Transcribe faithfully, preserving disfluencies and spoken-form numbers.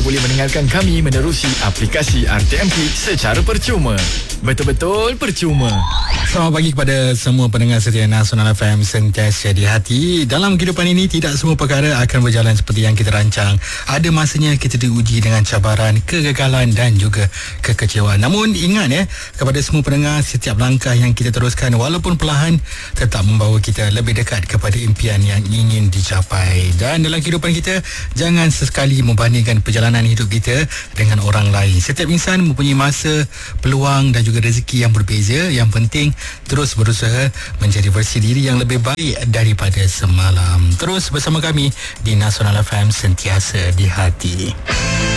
boleh mendengarkan kami menerusi aplikasi R T M P secara percuma. Betul-betul percuma. Selamat pagi kepada semua pendengar setia Nasional F M sentiasa di hati. Dalam kehidupan ini, tidak semua perkara akan berjalan seperti yang kita rancang. Ada masanya kita diuji dengan cabaran, kegagalan dan juga kekecewaan. Namun ingat ya, kepada semua pendengar, setiap langkah yang kita teruskan walaupun perlahan tetap membawa kita lebih dekat kepada impian yang ingin dicapai. Dan dalam kehidupan kita, jangan sesekali membandingkan perjalanan hidup kita dengan orang lain. Setiap insan mempunyai masa, peluang dan juga rezeki yang berbeza. Yang penting terus berusaha menjadi versi diri yang lebih baik daripada semalam. Terus bersama kami di Nasional F M sentiasa di hati.